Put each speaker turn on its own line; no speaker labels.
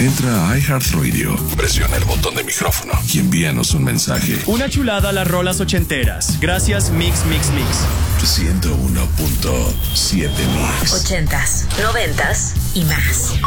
Entra a iHeartRadio, presiona el botón de micrófono y envíanos un mensaje.
Una chulada a las rolas ochenteras. Gracias Mix Mix Mix.
101.7 Mix.
80s, 90s y más.